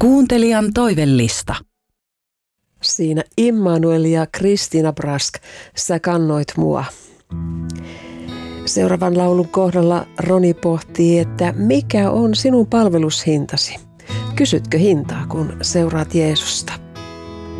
Kuuntelijan toivellista. Siinä Immanuel ja Kristiina Brask, sä kannoit mua. Seuraavan laulun kohdalla Roni pohtii, että mikä on sinun palvelushintasi? Kysytkö hintaa, kun seuraat Jeesusta?